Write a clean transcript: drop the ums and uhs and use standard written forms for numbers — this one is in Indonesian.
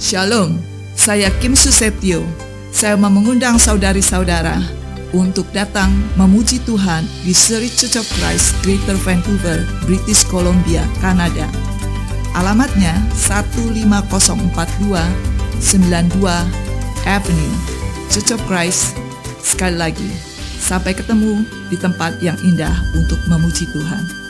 Shalom, saya Kim Susetio. Saya mau mengundang saudari-saudara untuk datang memuji Tuhan di seri Church of Christ Greater Vancouver, British Columbia, Kanada. Alamatnya 15042 92 Avenue, Church of Christ. Sekali lagi, sampai ketemu di tempat yang indah untuk memuji Tuhan.